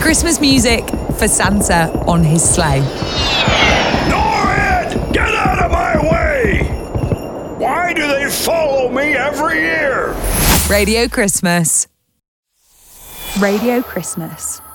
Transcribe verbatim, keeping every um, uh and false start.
Christmas music for Santa on his sleigh. Norrid! Get out of my way! Why do they follow me every year? Radio Christmas. Radio Christmas.